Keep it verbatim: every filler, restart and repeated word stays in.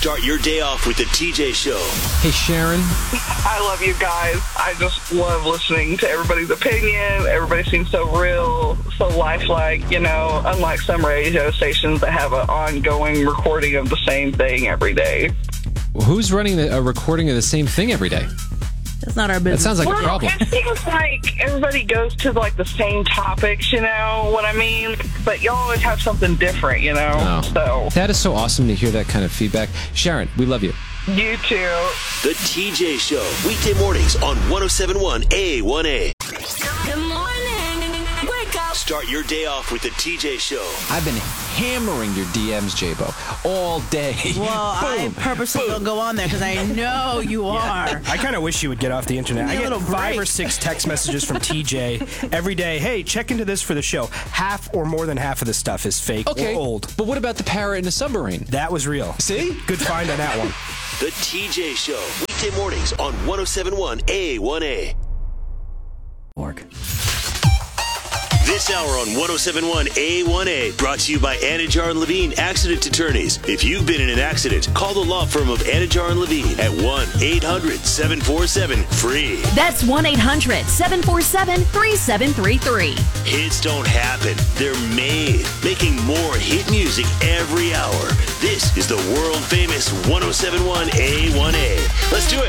Start your day off with the T J Show. Hey, Sharon. I love you guys. I just love listening to everybody's opinion. Everybody seems so real, so lifelike, you know, unlike some radio stations that have an ongoing recording of the same thing every day. Well, who's running the, a recording of the same thing every day? That's not our business. That sounds like well, a problem. It seems like everybody goes to like the same topics, you know what I mean? But you always have something different, you know? Oh. So That is so awesome to hear that kind of feedback. Sharon, we love you. you too. The T J Show. Weekday mornings on one oh seven point one A one A. Good morning. Wake up. Start your day off with the T J Show. I've been hammering your D Ms, J-Bo, all day. Well, I purposely don't go on there because I know you are. I kind of wish you would get off the internet. Give me I a get little five break. or six text messages from T J every day. Hey, check into this for the show. Half or more than half of the stuff is fake Okay, or old. but what about the parrot in the submarine? That was real. See? Good find on that one. The T J Show. Weekday mornings on one oh seven point one A one A. This hour on one oh seven point one A one A brought to you by Anajar and Levine Accident Attorneys. If you've been in an accident, call the law firm of Anajar and Levine at one eight hundred seven four seven free. That's one eight hundred seven four seven three seven three three. Hits don't happen. They're made. Making more hit music every hour. This is the world famous one oh seven point one A one A. Let's do it.